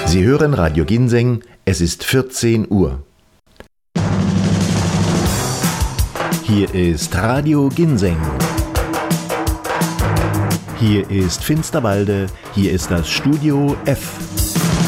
Sie hören Radio Ginseng, es ist 14 Uhr. Hier ist Radio Ginseng. Hier ist Finsterwalde, hier ist das Studio F.